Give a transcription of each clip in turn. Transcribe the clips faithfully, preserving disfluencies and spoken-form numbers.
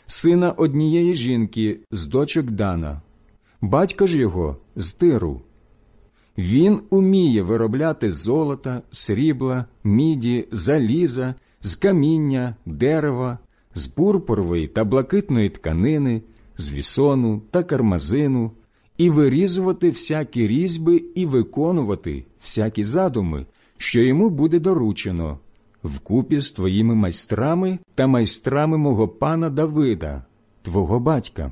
сина однієї жінки з дочок Дана, батько ж його з Тиру. Він уміє виробляти золота, срібла, міді, заліза, з каміння, дерева, з пурпурової та блакитної тканини, з вісону та кармазину, і вирізувати всякі різьби і виконувати всякі задуми, що йому буде доручено, вкупі з твоїми майстрами та майстрами мого пана Давида, твого батька.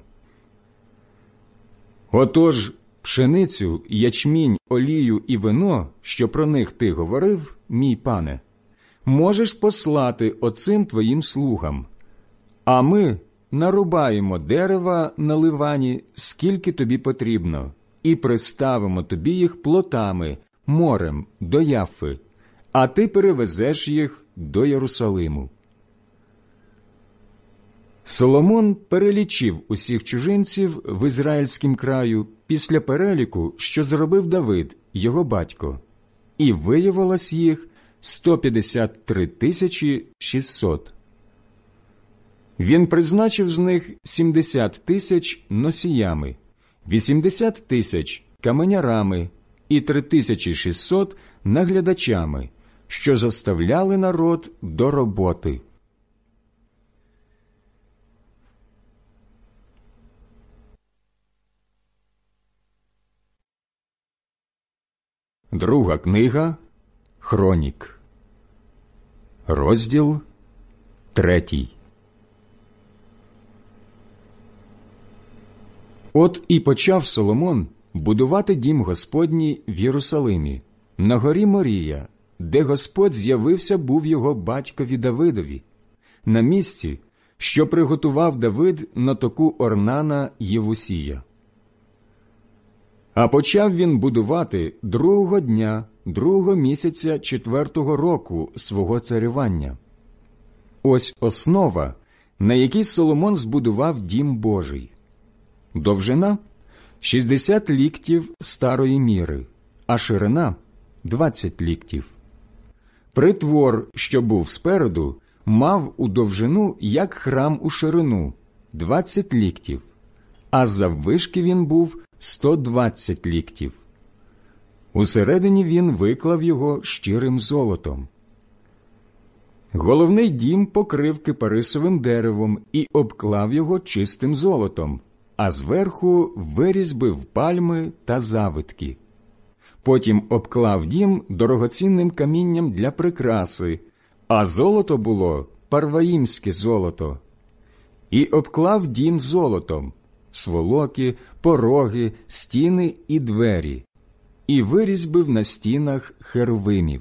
Отож, пшеницю, ячмінь, олію і вино, що про них ти говорив, мій пане, можеш послати оцим твоїм слугам, а ми нарубаємо дерева на Ливані, скільки тобі потрібно, і приставимо тобі їх плотами, морем, до Яффи, а ти перевезеш їх до Єрусалиму. Соломон перелічив усіх чужинців в ізраїльськім краю після переліку, що зробив Давид, його батько, і виявилось їх сто п'ятдесят три тисячі шістсот. Він призначив з них сімдесят тисяч носіями, вісімдесят тисяч каменярами і три тисячі шістсот наглядачами, що заставляли народ до роботи. Друга книга Хронік, розділ третій. От і почав Соломон будувати дім Господній в Єрусалимі, на горі Морія, де Господь з'явився був його батькові Давидові, на місці, що приготував Давид на току Орнана Євусія. А почав він будувати другого дня, другого місяця четвертого року свого царювання. Ось основа, на якій Соломон збудував дім Божий. Довжина – шістдесят ліктів старої міри, а ширина – двадцять ліктів. Притвор, що був спереду, мав у довжину, як храм у ширину – двадцять ліктів, а заввишки він був сто двадцять ліктів. Усередині він виклав його щирим золотом. Головний дім покрив кипарисовим деревом і обклав його чистим золотом, а зверху вирізбив пальми та завитки. Потім обклав дім дорогоцінним камінням для прикраси, а золото було парваїмське золото. І обклав дім золотом, сволоки, пороги, стіни і двері, і вирізбив на стінах херувимів.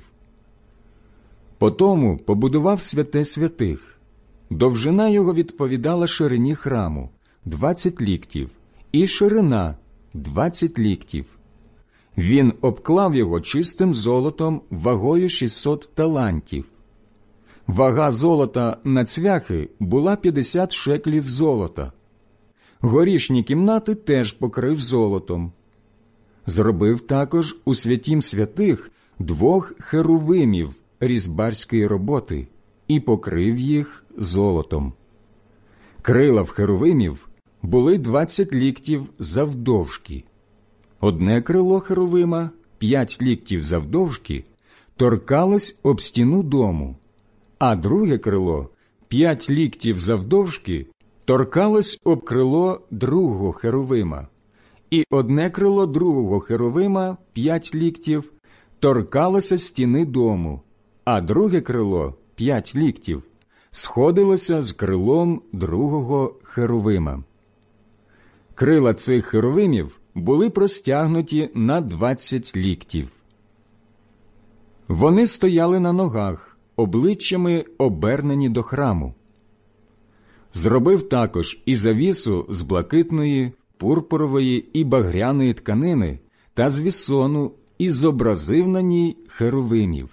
Потому побудував святе святих. Довжина його відповідала ширині храму – двадцять ліктів, і ширина – двадцять ліктів. Він обклав його чистим золотом вагою шістсот талантів. Вага золота на цвяхи була п'ятдесят шеклів золота. Горішні кімнати теж покрив золотом. Зробив також у святім святих двох херувимів різьбарської роботи і покрив їх золотом. Крила в херувимів були двадцять ліктів завдовжки. Одне крило херувима, п'ять ліктів завдовжки, торкалось об стіну дому, а друге крило, п'ять ліктів завдовжки, торкалось об крило другого херувима, і одне крило другого херувима, п'ять ліктів, торкалося стіни дому, а друге крило, п'ять ліктів, сходилося з крилом другого херувима. Крила цих херувимів були простягнуті на двадцять ліктів. Вони стояли на ногах, обличчями обернені до храму. Зробив також і завісу з блакитної, пурпурової і багряної тканини та з вісону і зобразив на ній херувимів.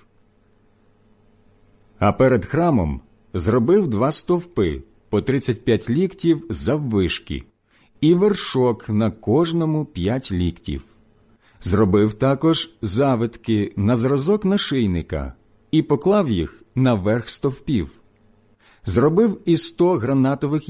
А перед храмом зробив два стовпи по тридцять п'ять ліктів заввишки і вершок на кожному п'ять ліктів. Зробив також завитки на зразок нашийника і поклав їх на верх стовпів. Зробив і сто гранатових